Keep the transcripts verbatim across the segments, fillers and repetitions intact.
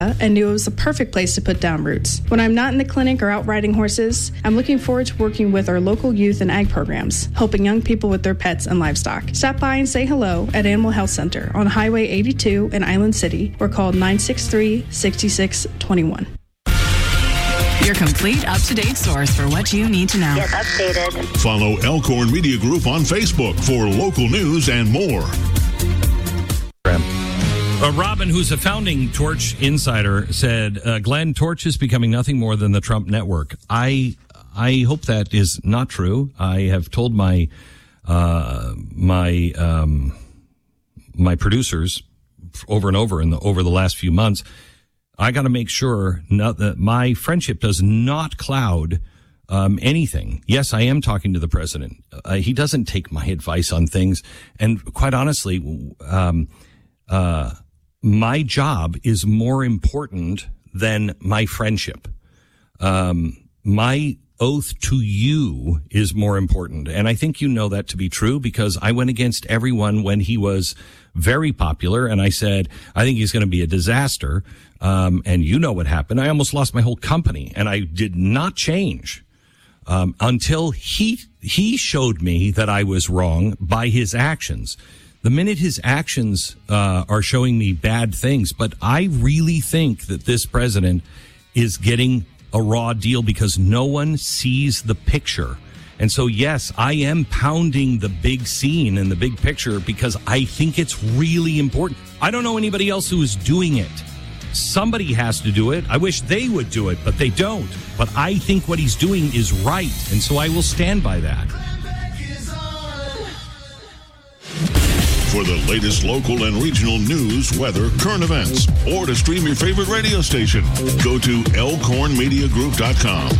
and knew it was the perfect place to put down roots. When I'm not in the clinic or out riding horses, I'm looking forward to working with our local youth and ag programs, helping young people with their pets and livestock. Stop by and say hello at Animal Health Center on Highway eighty-two in Island City or call nine six three, six six two one. Your complete up-to-date source for what you need to know. Get updated. Follow Elkhorn Media Group on Facebook for local news and more. Uh, Robin, who's a founding Torch insider, said uh, Glenn, Torch is becoming nothing more than the Trump network. I I hope that is not true. I have told my uh, my um, my producers over and over in the over the last few months, I got to make sure not that my friendship does not cloud um, anything. Yes, I am talking to the president. Uh, he doesn't take my advice on things, and quite honestly, um, uh, my job is more important than my friendship. Um, my oath to you is more important. And I think you know that to be true because I went against everyone when he was very popular. And I said, I think he's going to be a disaster. Um, and you know what happened. I almost lost my whole company and I did not change, um, until he, he showed me that I was wrong by his actions. The minute his actions uh, are showing me bad things, but I really think that this president is getting a raw deal because no one sees the picture. And so, yes, I am pounding the big scene and the big picture because I think it's really important. I don't know anybody else who is doing it. Somebody has to do it. I wish they would do it, but they don't. But I think what he's doing is right, and so I will stand by that. For the latest local and regional news, weather, current events, or to stream your favorite radio station, go to elkhorn media group dot com.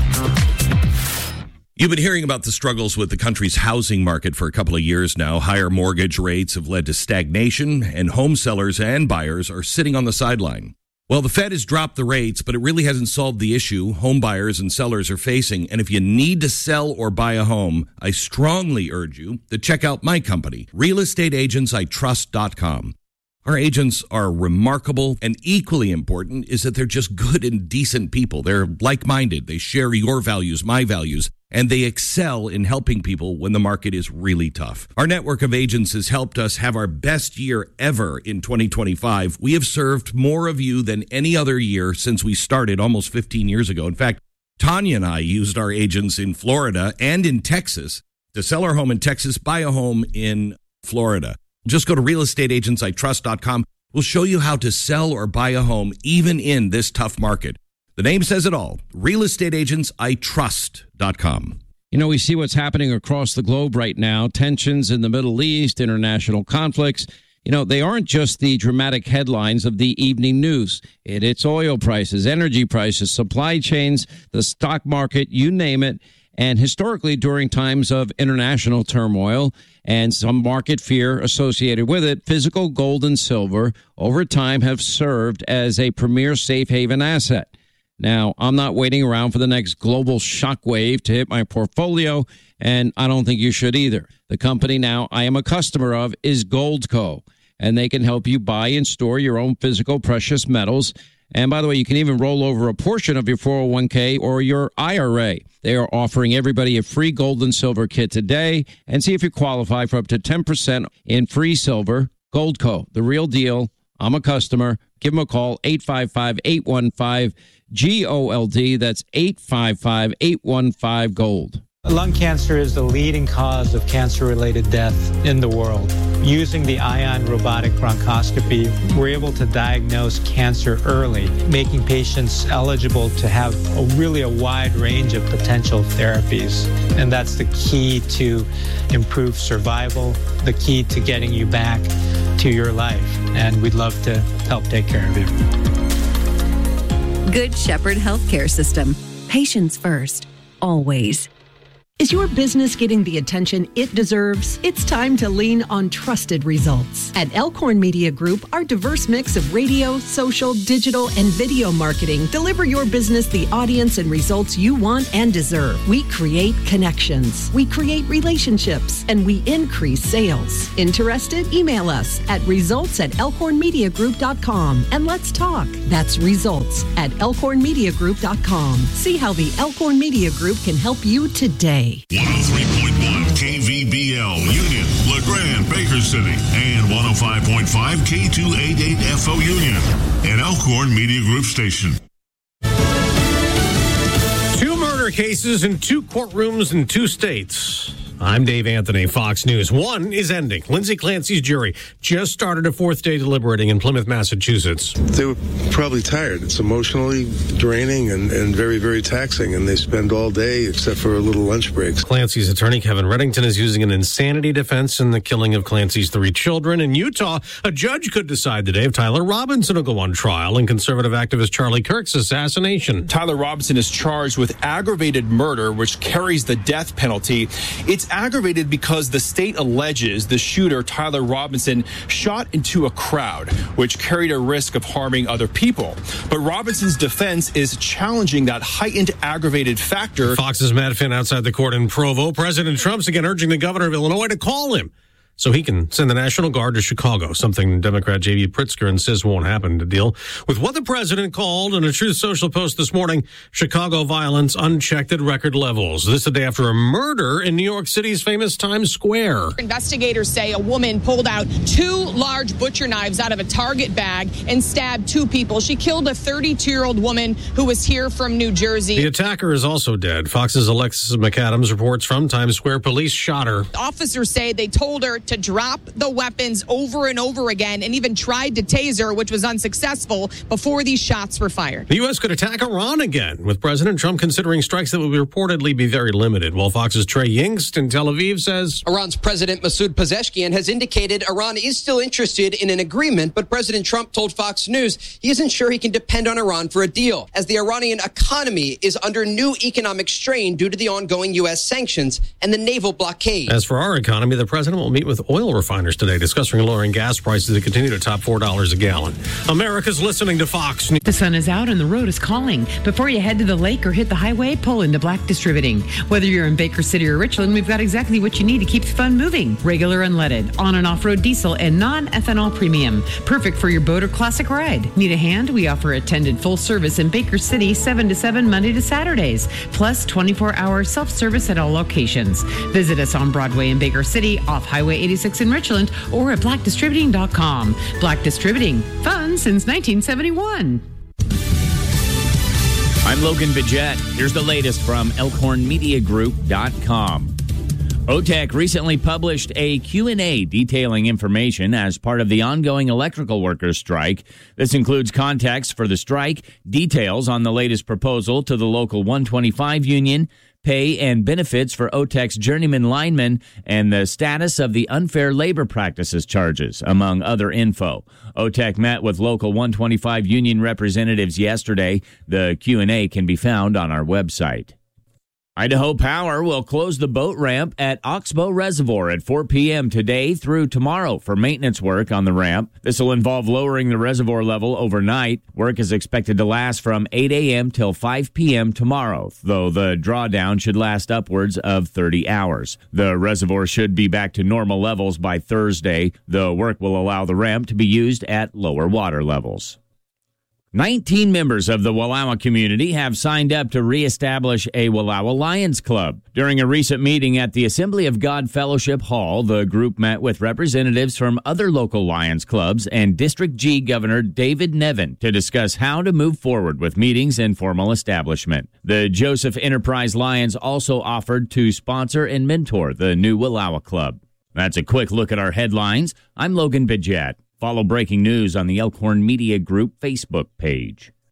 You've been hearing about the struggles with the country's housing market for a couple of years now. Higher mortgage rates have led to stagnation, and home sellers and buyers are sitting on the sideline. Well, the Fed has dropped the rates, but it really hasn't solved the issue home buyers and sellers are facing. And if you need to sell or buy a home, I strongly urge you to check out my company, real estate agents I trust dot com. Our agents are remarkable, and equally important is that they're just good and decent people. They're like-minded. They share your values, my values, and they excel in helping people when the market is really tough. Our network of agents has helped us have our best year ever in twenty twenty-five. We have served more of you than any other year since we started almost fifteen years ago. In fact, Tanya and I used our agents in Florida and in Texas to sell our home in Texas, buy a home in Florida. Just go to real estate agents I trust dot com. We'll show you how to sell or buy a home even in this tough market. The name says it all. real estate agents I trust dot com. You know, we see what's happening across the globe right now. Tensions in the Middle East, international conflicts. You know, they aren't just the dramatic headlines of the evening news. It, it's oil prices, energy prices, supply chains, the stock market, you name it. And historically, during times of international turmoil and some market fear associated with it, physical gold and silver over time have served as a premier safe haven asset. Now, I'm not waiting around for the next global shockwave to hit my portfolio, and I don't think you should either. The company now I am a customer of is Goldco, and they can help you buy and store your own physical precious metals. And by the way, you can even roll over a portion of your four oh one k or your I R A. They are offering everybody a free gold and silver kit today, and see if you qualify for up to ten percent in free silver. Goldco, the real deal. I'm a customer. Give them a call, eight five five, eight one five, G O L D. That's eight five five, eight one five, GOLD. Lung cancer is the leading cause of cancer-related death in the world. Using the Ion robotic bronchoscopy, we're able to diagnose cancer early, making patients eligible to have a really a wide range of potential therapies. And that's the key to improved survival, the key to getting you back to your life. And we'd love to help take care of you. Good Shepherd Healthcare System. Patients first. Always. Is your business getting the attention it deserves? It's time to lean on trusted results. At Elkhorn Media Group, our diverse mix of radio, social, digital, and video marketing deliver your business the audience and results you want and deserve. We create connections, we create relationships, and we increase sales. Interested? Email us at results at elkhorn media group dot com and let's talk. That's results at elkhorn media group dot com. See how the Elkhorn Media Group can help you today. one oh three point one K V B L, Union, LeGrand, Baker City, and one oh five point five K two eighty-eight F O Union, an Elkhorn Media Group station. Two murder cases in two courtrooms in two states. I'm Dave Anthony, Fox News. One is ending. Lindsay Clancy's jury just started a fourth day deliberating in Plymouth, Massachusetts. They were probably tired. It's emotionally draining and, and very, very taxing, and they spend all day except for a little lunch breaks. Clancy's attorney, Kevin Reddington, is using an insanity defense in the killing of Clancy's three children. In Utah, a judge could decide today if Tyler Robinson will go on trial in conservative activist Charlie Kirk's assassination. Tyler Robinson is charged with aggravated murder, which carries the death penalty. It's aggravated because the state alleges the shooter, Tyler Robinson, shot into a crowd, which carried a risk of harming other people. But Robinson's defense is challenging that heightened aggravated factor. Fox's Matt Finn outside the court in Provo. President Trump's again urging the governor of Illinois to call him so he can send the National Guard to Chicago, something Democrat J B Pritzker insists won't happen, to deal with what the president called in a Truth Social post this morning, Chicago violence unchecked at record levels. This a day after a murder in New York City's famous Times Square. Investigators say a woman pulled out two large butcher knives out of a Target bag and stabbed two people. She killed a thirty-two-year-old woman who was here from New Jersey. The attacker is also dead. Fox's Alexis McAdams reports from Times Square police shot her. Officers say they told her to drop the weapons over and over again and even tried to tase her, which was unsuccessful, before these shots were fired. The U S could attack Iran again, with President Trump considering strikes that will reportedly be very limited, while Fox's Trey Yingst in Tel Aviv says Iran's President Masoud Pezeshkian has indicated Iran is still interested in an agreement, but President Trump told Fox News he isn't sure he can depend on Iran for a deal, as the Iranian economy is under new economic strain due to the ongoing U S sanctions and the naval blockade. As for our economy, the president will meet with oil refiners today, discussing lowering gas prices that continue to top four dollars a gallon. America's listening to Fox News. The sun is out and the road is calling. Before you head to the lake or hit the highway, pull into Black Distributing. Whether you're in Baker City or Richland, we've got exactly what you need to keep the fun moving. Regular unleaded, on and off-road diesel, and non-ethanol premium. Perfect for your boat or classic ride. Need a hand? We offer attended full service in Baker City, seven to seven, Monday to Saturdays. Plus twenty-four hour self-service at all locations. Visit us on Broadway in Baker City, off Highway eighty-six in Richland, or at black distributing dot com. Black Distributing, fun since nineteen seventy-one. I'm Logan Bidget. Here's the latest from elkhorn media group dot com. O T E C recently published a Q and A detailing information as part of the ongoing electrical workers strike. This includes context for the strike, details on the latest proposal to the local one twenty-five union, pay and benefits for O T E C's journeyman linemen, and the status of the unfair labor practices charges, among other info. O T E C met with local one twenty-five union representatives yesterday. The Q and A can be found on our website. Idaho Power will close the boat ramp at Oxbow Reservoir at four p.m. today through tomorrow for maintenance work on the ramp. This will involve lowering the reservoir level overnight. Work is expected to last from eight a.m. till five p.m. tomorrow, though the drawdown should last upwards of thirty hours. The reservoir should be back to normal levels by Thursday. The work will allow the ramp to be used at lower water levels. nineteen members of the Wallowa community have signed up to reestablish a Wallowa Lions Club. During a recent meeting at the Assembly of God Fellowship Hall, the group met with representatives from other local Lions clubs and District G Governor David Nevin to discuss how to move forward with meetings and formal establishment. The Joseph Enterprise Lions also offered to sponsor and mentor the new Wallowa Club. That's a quick look at our headlines. I'm Logan Bidget. Follow breaking news on the Elkhorn Media Group Facebook page.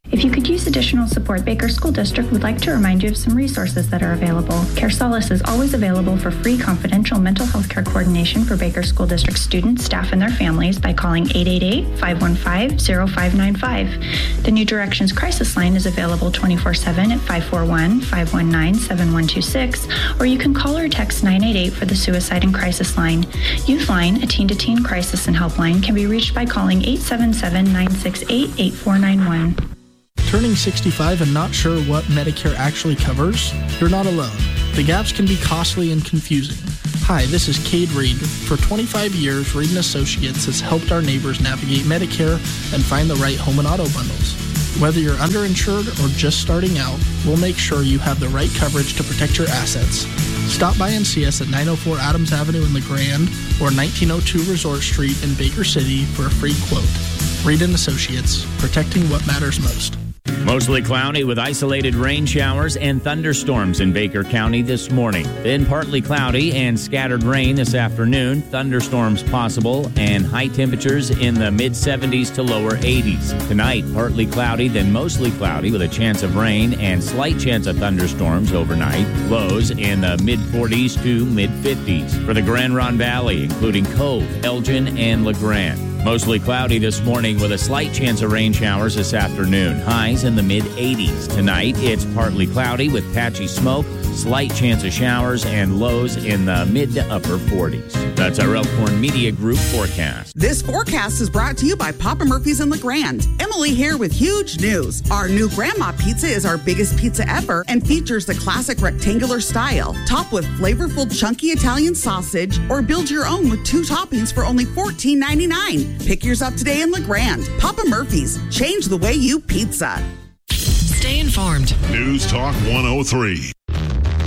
If you could use additional support, Baker School District would like to remind you of some resources that are available. Care Solace is always available for free confidential mental health care coordination for Baker School District students, staff, and their families by calling eight eight eight, five one five, zero five nine five. The New Directions Crisis Line is available twenty-four seven at five four one, five one nine, seven one two six, or you can call or text nine eight eight for the Suicide and Crisis Line. Youth Line, a teen-to-teen crisis and helpline, can be reached by calling eight seven seven, nine six eight, eight four nine one. Turning sixty-five and not sure what Medicare actually covers? You're not alone. The gaps can be costly and confusing. Hi, this is Cade Reed. For twenty-five years, Reed and Associates has helped our neighbors navigate Medicare and find the right home and auto bundles. Whether you're underinsured or just starting out, we'll make sure you have the right coverage to protect your assets. Stop by and see us at nine oh four Adams Avenue in LeGrand or nineteen oh two Resort Street in Baker City for a free quote. Reed and Associates, protecting what matters most. Mostly cloudy with isolated rain showers and thunderstorms in Baker County this morning. Then partly cloudy and scattered rain this afternoon. Thunderstorms possible and high temperatures in the mid seventies to lower eighties. Tonight, partly cloudy, then mostly cloudy with a chance of rain and slight chance of thunderstorms overnight. Lows in the mid forties to mid fifties. For the Grand Ronde Valley, including Cove, Elgin, and LeGrand. Mostly cloudy this morning with a slight chance of rain showers this afternoon. Highs in the mid eighties. Tonight, it's partly cloudy with patchy smoke, slight chance of showers, and lows in the mid to upper forties. That's our Elkhorn Media Group forecast. This forecast is brought to you by Papa Murphy's in LeGrand. Emily here with huge news. Our new Grandma Pizza is our biggest pizza ever and features the classic rectangular style, topped with flavorful chunky Italian sausage, or build your own with two toppings for only fourteen ninety-nine. Pick yours up today in LeGrand. Papa Murphy's. Change the way you pizza. Stay informed. News Talk one oh three.